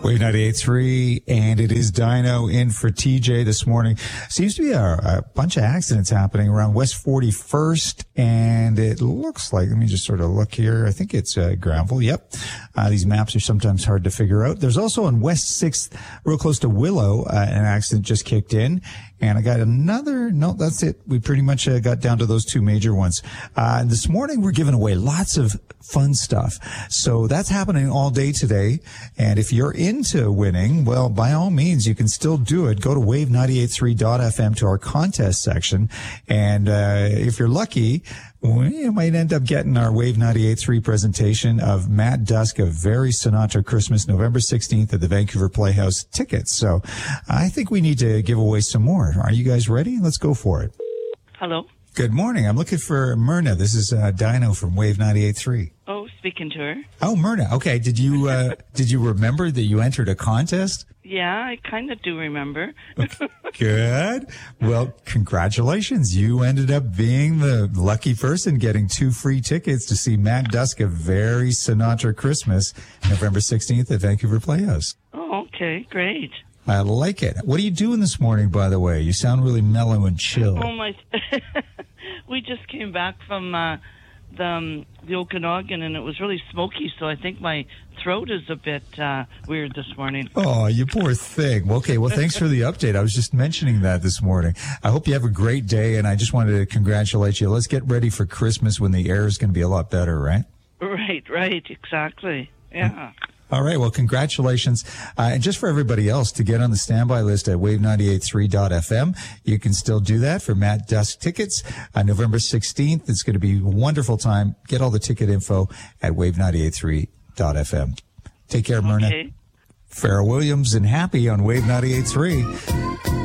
Wave 98.3, and it is Dino in for TJ this morning. Seems to be a bunch of accidents happening around West 41st, and it looks like, let me just sort of look here. I think it's Granville. Yep. These maps are sometimes hard to figure out. There's also on West 6th, real close to Willow, an accident just kicked in. And I got another, no, that's it. We pretty much got down to those two major ones. This morning we're giving away lots of fun stuff. So that's happening all day today. And if you're into winning, well, by all means, you can still do it. Go to wave983.fm to our contest section. And if you're lucky, you might end up getting our Wave 98.3 presentation of Matt Dusk, A Very Sinatra Christmas, November 16th at the Vancouver Playhouse tickets. So I think we need to give away some more. Are you guys ready? Let's go for it. Hello. Good morning. I'm looking for Myrna. This is Dino from Wave 98.3. Oh, speaking to her. Oh, Myrna. Okay. Did you remember that you entered a contest? Yeah, I kind of do remember. Good. Well, congratulations. You ended up being the lucky person getting 2 free tickets to see Matt Dusk, A Very Sinatra Christmas, November 16th at Vancouver Playhouse. Oh, okay. Great. I like it. What are you doing this morning, by the way? You sound really mellow and chill. Oh, my. We just came back from the Okanagan, and it was really smoky, so I think my throat is a bit weird this morning. Oh, you poor thing. Okay, well, thanks for the update. I was just mentioning that this morning. I hope you have a great day, and I just wanted to congratulate you. Let's get ready for Christmas when the air is going to be a lot better, right? Right, exactly. Yeah. All right. Well, congratulations. And just for everybody else to get on the standby list at wave983.fm, you can still do that for Matt Dusk tickets. November 16th. It's going to be a wonderful time. Get all the ticket info at wave983.fm. Take care, Myrna. Okay. Farrah Williams and Happy on Wave 98.3.